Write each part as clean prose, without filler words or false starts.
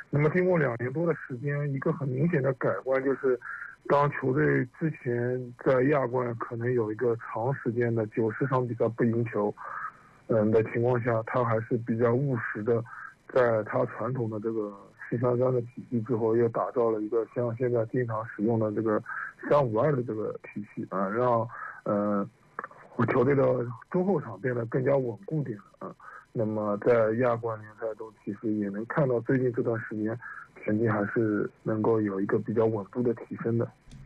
那么经过2年多的时间，一个很明显的改观就是，当球队之前在亚冠可能有一个长时间的90场比赛不赢球，的情况下，他还是比较务实的，在他传统的这个4-3-3的体系之后，又打造了一个像现在经常使用的这个3-5-2的这个体系啊，让球队的中后场变得更加稳固点啊。那么在亚冠联赛中，其实也能看到最近这段时间成绩还是能够有一个比较稳步的提升的。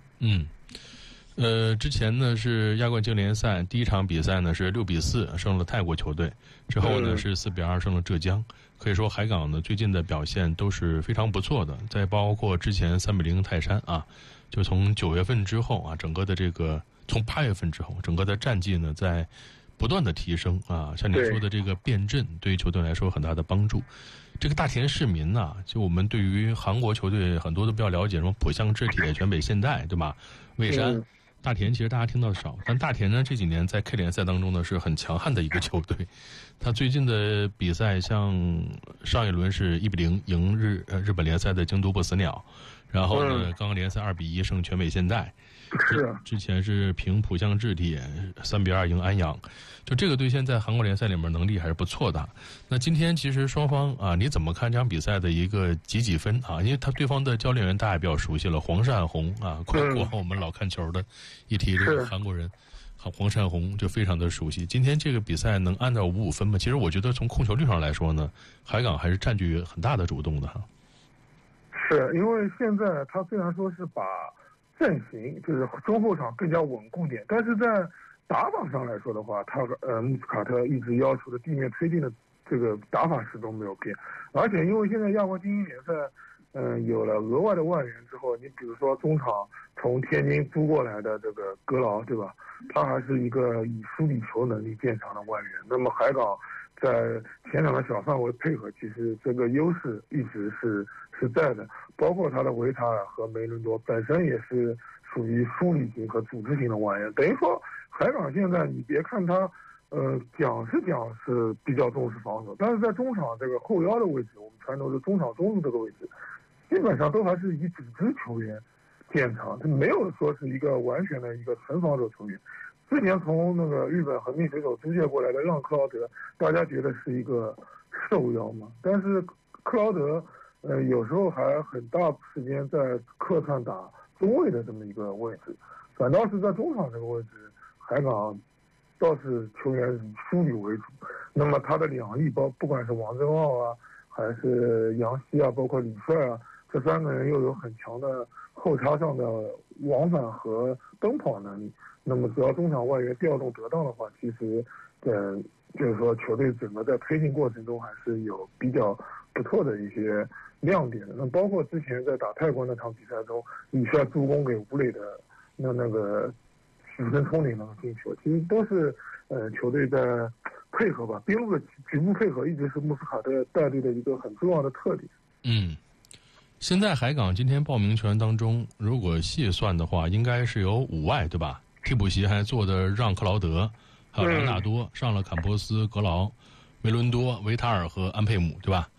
之前呢是亚冠经联赛第一场比赛呢是6-4胜了泰国球队，之后呢是4-2胜了浙江。可以说海港呢最近的表现都是非常不错的，再包括之前3-0泰山啊，就从9月份之后啊，整个的这个从8月份之后，整个的战绩呢在不断的提升啊，像你说的这个变阵对于球队来说有很大的帮助。这个大田市民呢，就我们对于韩国球队很多都比较了解，什么浦项制铁、全北现代，对吧？蔚山、大田其实大家听到的少，但大田呢这几年在 K 联赛当中呢是很强悍的一个球队。他最近的比赛，像上一轮是1-0赢日本联赛的京都不死鸟，然后呢刚刚联赛2-1胜全北现代。之前是平浦项制铁3-2赢安阳，就这个队现在韩国联赛里面能力还是不错的。那今天其实双方啊，你怎么看这场比赛的一个几分啊？因为他对方的教练员大家也比较熟悉了，黄善宏啊，过往我们老看球的，一提这个韩国人，黄善宏就非常的熟悉。今天这个比赛能按照5-5分吗？其实我觉得从控球率上来说呢，海港还是占据很大的主动的哈。 是因为现在他虽然说是把阵型就是中后场更加稳固点，但是在打法上来说的话，他穆斯卡特一直要求的地面推进的这个打法始终没有变。而且因为现在亚冠精英联赛有了额外的外援之后，你比如说中场从天津租过来的这个格劳，对吧？他还是一个以梳理球能力见长的外援。那么海港在前场的小范围配合，其实这个优势一直是在的，包括他的维塔尔和梅伦多本身也是属于梳理型和组织型的外援。等于说海港现在你别看他讲是比较重视防守，但是在中场这个后腰的位置，我们传统的中场中路这个位置，基本上都还是以组织球员见长，他没有说是一个完全的一个纯防守球员。之前从那个日本横滨水手租借过来的让克劳德，大家觉得是一个瘦腰嘛，但是克劳德有时候还很大时间在客串打中卫的这么一个位置，反倒是在中场这个位置，海港倒是球员以梳理为主。那么他的两翼不管是王真傲啊，还是杨希啊，包括李帅啊，这3个人又有很强的后插上的往返和奔跑能力。那么只要中场外援调动得当的话，其实就是说球队整个在推进过程中还是有比较不错的一些亮点的。那包括之前在打泰国那场比赛中，李帅助攻给吴磊的那个许身冲顶那个进球，其实都是球队在配合吧，边路的局部配合一直是穆斯卡特带队的一个很重要的特点。 现在海港今天报名球员当中，如果细算的话，应该是有5外，对吧？替补席还做的让克劳德，还有朗纳多，上了坎波斯、格劳、梅伦多、维塔尔和安佩姆，对吧？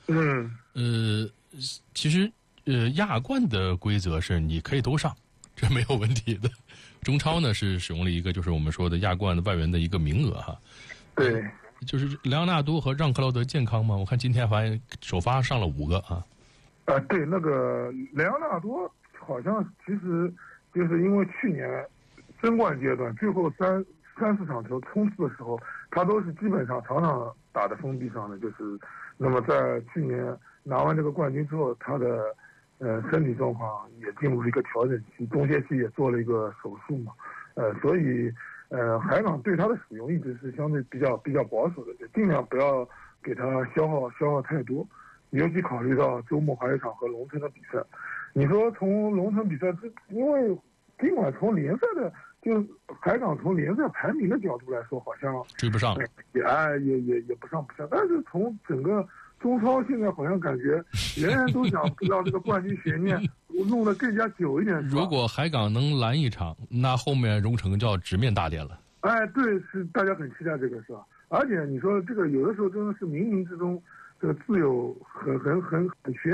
其实亚冠的规则是你可以都上，这没有问题的。中超呢是使用了一个就是我们说的亚冠的外援的一个名额哈。 对， 就是莱昂纳多和让克劳德健康吗？我看今天发现首发上了5个啊。 对，那个莱昂纳多好像其实就是因为去年争冠阶段最后三四场球冲刺的时候，他都是基本上场场打的封闭上的，就是那么在去年拿完这个冠军之后，他的身体状况也进入了一个调整期，中歇期也做了一个手术嘛，所以海港对他的使用一直是相对比较保守的，就尽量不要给他消耗太多，尤其考虑到周末还有一场和龙城的比赛。你说从龙城比赛因为尽管从联赛的，就海港从联赛排名的角度来说，好像追不上， 也不上，但是从整个中超现在好像感觉人人都想让这个冠军悬念弄得更加久一点。 如果海港能拦一场，那后面荣成就要直面大连了。 对，是大家很期待这个，是吧？而且你说这个有的时候真的是冥冥之中，这个自有很玄